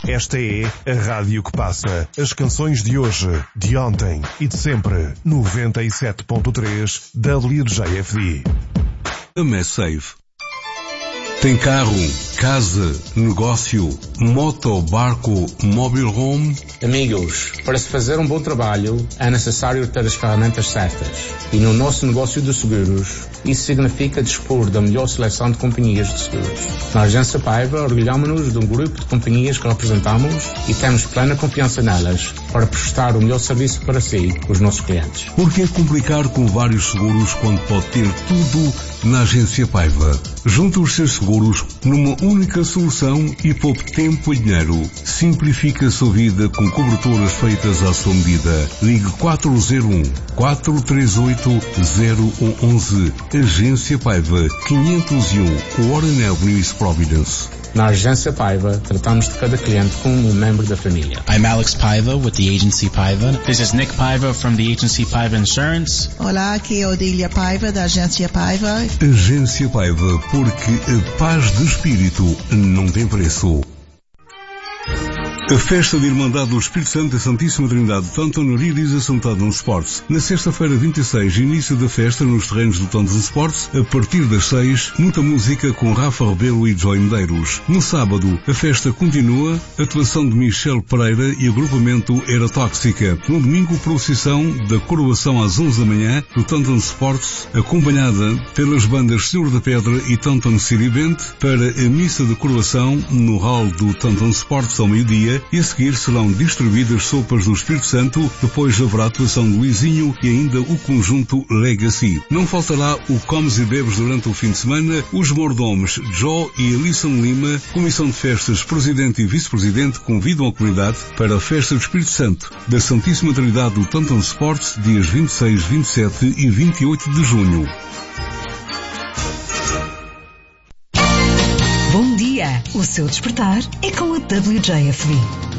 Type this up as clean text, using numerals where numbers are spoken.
Esta é a rádio que passa as canções de hoje, de ontem e de sempre. 97.3 WJFD. A MesSafe. Tem carro, casa, negócio, moto, barco, mobile home? Amigos, para se fazer um bom trabalho é necessário ter as ferramentas certas. E no nosso negócio de seguros, isso significa dispor da melhor seleção de companhias de seguros. Na Agência Paiva, orgulhamos-nos de um grupo de companhias que representamos e temos plena confiança nelas para prestar o melhor serviço para si, os nossos clientes. Por que complicar com vários seguros quando pode ter tudo na Agência Paiva? Junte os seus seguros numa única solução e poupe tempo e dinheiro. Simplifique a sua vida com coberturas feitas à sua medida. Ligue 401-438-0111. Agência Paiva, 501 Warren Avenue, East Providence. Na Agência Paiva, tratamos de cada cliente como um membro da família. I'm Alex Paiva with the Agency Paiva. This is Nick Paiva from the Agency Paiva Insurance. Olá, aqui é Odília Paiva da Agência Paiva. Agência Paiva, porque a paz de espírito não tem preço. A festa de Irmandade do Espírito Santo da Santíssima Trindade de Taunton realiza-se no Taunton Sports. Na sexta-feira 26, início da festa nos terrenos do Taunton Sports, a partir das 6, muita música com Rafa Rebelo e Joy Medeiros. No sábado, a festa continua, atuação de Michel Pereira e agrupamento Era Tóxica. No domingo, procissão da coroação às 11 da manhã do Taunton Sports, acompanhada pelas bandas Senhor da Pedra e Taunton City Band, para a missa de coroação no hall do Taunton Sports ao meio-dia, e a seguir serão distribuídas sopas do Espírito Santo, depois haverá a atuação de Luizinho e ainda o conjunto Legacy. Não faltará o Comes e Bebes durante o fim de semana, os mordomos Joe e Alisson Lima, Comissão de Festas, Presidente e Vice-Presidente convidam a comunidade para a Festa do Espírito Santo da Santíssima Trindade do Taunton Sports, dias 26, 27 e 28 de junho. Bom dia! O seu despertar é com a WJFD.